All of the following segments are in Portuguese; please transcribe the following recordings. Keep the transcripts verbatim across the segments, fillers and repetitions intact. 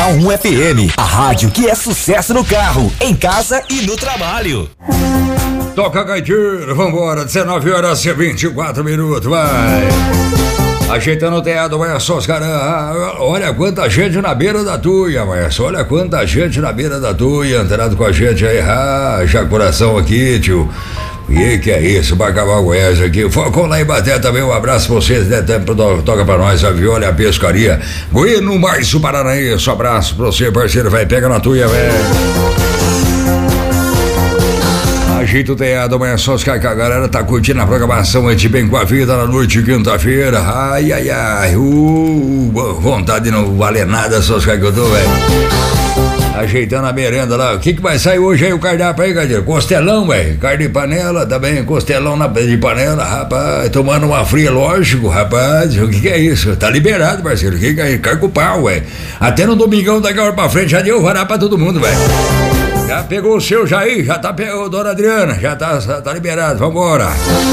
Jornal um F M, a rádio que é sucesso no carro, em casa e no trabalho. Toca gaiteiro, vambora, dezenove horas e vinte e quatro minutos, vai. Ajeitando o teado, vai só os caras. Ah, olha quanta gente na beira da tuia, mas olha quanta gente na beira da tuia, entrando com a gente aí. Ah, já coração aqui, tio. E que é isso, vai acabar o Goiás aqui. Focou lá em Baté também, um abraço pra vocês, né? Tempo, toca pra nós, a Viola e a Pescaria. Goiano, mais o Paranaense, um abraço pra você, parceiro, vai, pega na tuia, velho. Ajeita o teado, amanhã só os caras que a galera tá curtindo a programação aí de Bem com a Vida na noite de quinta-feira. Ai, ai, ai, uh, vontade de não valer nada, só os caras que eu tô, velho. Ajeitando a merenda lá. O que que vai sair hoje aí o cardápio aí, Gadeiro? Costelão, velho. Carne de panela, também costelão na, de panela, rapaz. Tomando uma fria, lógico, rapaz. O que que é isso? Tá liberado, parceiro. O que que é isso? Carga o pau, velho. Até no domingão daqui a hora pra frente já deu varar pra todo mundo, velho. Já pegou o seu já aí? Já tá pegando, dona Adriana? Já tá, tá liberado, vambora.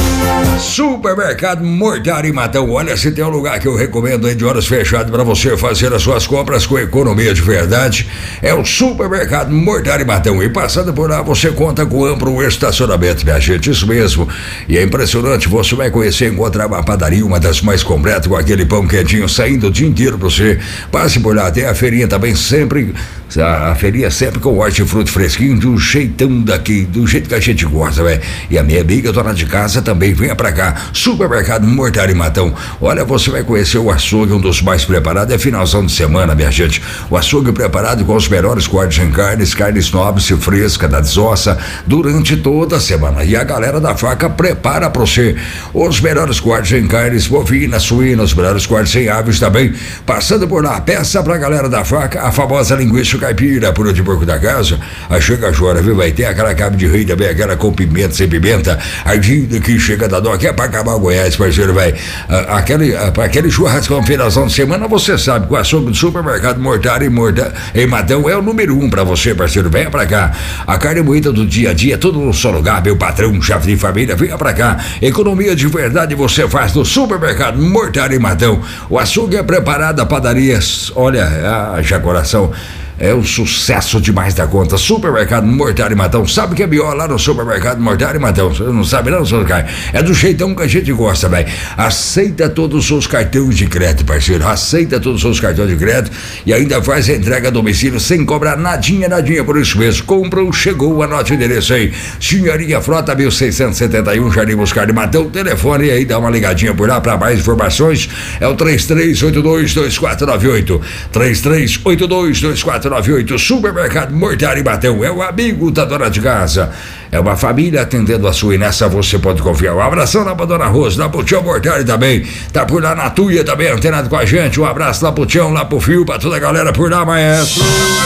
Supermercado Mortari e Matão. Olha, se tem um lugar que eu recomendo aí de horas fechadas para você fazer as suas compras com economia de verdade, é o Supermercado Mortari e Matão. E passando por lá, você conta com amplo estacionamento, minha gente, isso mesmo. E é impressionante, você vai conhecer e encontrar uma padaria, uma das mais completas, com aquele pão quentinho saindo o dia inteiro pra você. Passe por lá, tem a feirinha também sempre, a, a feirinha sempre com hortifruti fresquinho, do jeitão daqui, do jeito que a gente gosta, velho. E a minha amiga dona de casa também, venha pra cá. Supermercado Mortari e Matão. Olha, você vai conhecer o açougue, um dos mais preparados, é finalzão de semana, minha gente. O açougue preparado com os melhores cortes em carnes, carnes nobres e frescas, da desossa, durante toda a semana. E a galera da faca prepara pra você os melhores cortes em carnes bovinas, suínas, os melhores cortes em aves também. Passando por lá, peça pra galera da faca a famosa linguiça caipira, pura de porco da casa. A chega agora, viu? Vai ter aquela carne de rei também, aquela com pimenta, sem pimenta, ardida que chega da dó, que é pra acabar o Goiás, parceiro, vai. Ah, aquele, ah, aquele churrasco com finalzão de semana, você sabe que o açougue do Supermercado Mortari e Morta, em Matão é o número um pra você, parceiro, venha pra cá. A carne moída do dia a dia, tudo no só lugar, meu patrão, chefe de família, venha pra cá. Economia de verdade você faz no Supermercado Mortari e Matão. O açougue é preparado a padarias, olha, ah, já coração. É um sucesso demais da conta. Supermercado Mortari e Matão. Sabe o que é pior lá no Supermercado Mortari e Matão? Você não sabe não, seu cara? É do jeitão que a gente gosta, velho. Aceita todos os seus cartões de crédito, parceiro. Aceita todos os seus cartões de crédito e ainda faz a entrega a domicílio sem cobrar nadinha, nadinha por isso mesmo. Comprou, chegou, anote o endereço aí. Senhoria Frota, mil seiscentos e setenta e um, Jardim Buscar de Matão. Telefone e aí, dá uma ligadinha por lá para mais informações. É o três três oito dois, dois quatro nove oito. três três oito dois, dois quatro nove oito. Supermercado Mortari e Matão. É o amigo da dona de casa. É uma família atendendo a sua e nessa você pode confiar. Um abração lá pra dona Rosa, lá pro tio Mortari também. Tá por lá na Tuia também, antenado com a gente. Um abraço lá pro Tião, lá pro Fio, pra toda a galera por lá, maestro.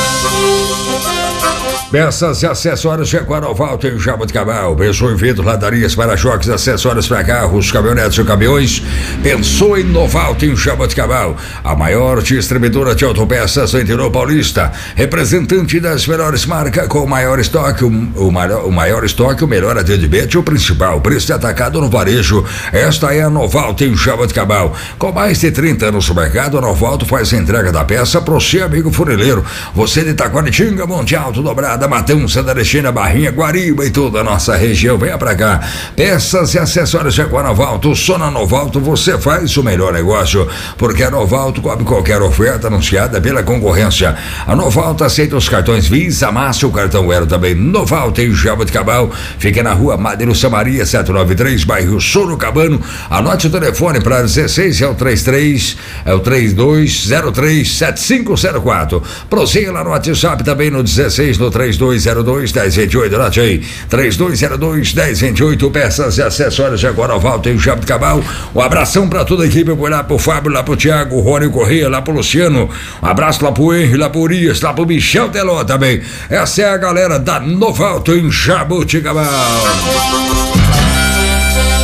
Peças e acessórios Jaguar Valto em Jaboticabal. Pensou em vidros, ladarias, para-choques, acessórios para carros, caminhonetes e caminhões? Pensou em Novalto em Jaboticabal. A maior distribuidora de autopeças do interior paulista. Representante das melhores marcas com o maior estoque, o, o, maior, o maior estoque, o melhor atendimento e o principal preço de atacado no varejo. Esta é a Novalto em Jaboticabal. Com mais de trinta anos no mercado, a Novalto faz a entrega da peça para o seu amigo funileiro. Você de Taquaritinga, Monte Alto, Dobrada, Matão, Santa Cristina, Barrinha, Guariba e toda a nossa região. Venha pra cá. Peças e acessórios Jaguar Novalto. Só na Novalto você faz o melhor negócio, porque a Novalto cobre qualquer oferta anunciada pela concorrência. A Novalto aceita os cartões Visa, Massa, o cartão Elo também. Novalto em Jaboticabal. Fica na rua Madeiro Samaria, setecentos e noventa e três, bairro Sorocabano. Anote o telefone para dezesseis, é o trinta e três, é o trinta e dois zero três, sete cinco zero quatro. Prossiga lá no WhatsApp também no dezesseis, no trinta e dois zero dois, dez vinte e oito, anote aí, trinta e dois zero dois, dez vinte e oito. Peças e acessórios agora Valto em Jaboticabal. Um abração pra toda a equipe, por lá pro Fábio, lá pro Thiago, Rony Correia, lá pro Luciano. Um abraço lá pro Henry, lá pro Urias, lá pro Michel Teló também. Essa é a galera da Novalto em Jaboticabal.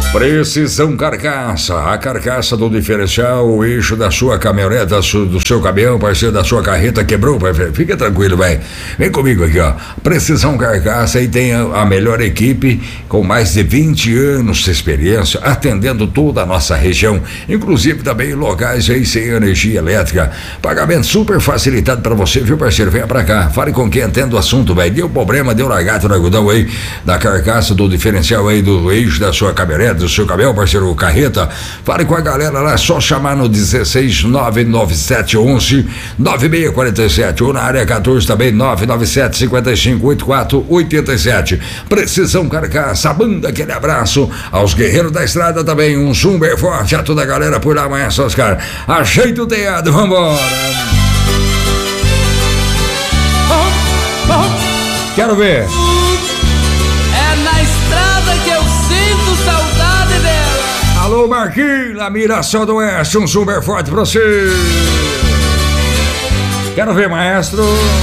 Precisão Carcaça, a carcaça do diferencial, o eixo da sua caminhoneta, do seu caminhão, parceiro, da sua carreta quebrou, parceiro. Fica tranquilo, vai. Vem comigo aqui, ó. Precisão Carcaça, e tem a, a melhor equipe com mais de vinte anos de experiência, atendendo toda a nossa região, inclusive também locais aí sem energia elétrica. Pagamento super facilitado pra você, viu, parceiro? Venha pra cá, fale com quem entende o assunto, vai. Deu problema, deu largado no algodão aí, da carcaça do diferencial aí, do eixo da sua caminhoneta, do seu caminhão, parceiro, carreta. Fale com a galera lá, só chamar no dezesseis nove nove sete onze nove seis quatro sete, ou na área quatorze também, nove nove sete cinco cinco oito quatro oito sete. Precisão Carcaça, banda, aquele abraço aos guerreiros da estrada também, um super forte a toda a galera por lá, amanhã, Oscar. Ajeita o teado, vambora. Quero ver. Alô, Marquinhos, na Miração do Oeste, um super forte pra você. Quero ver, maestro.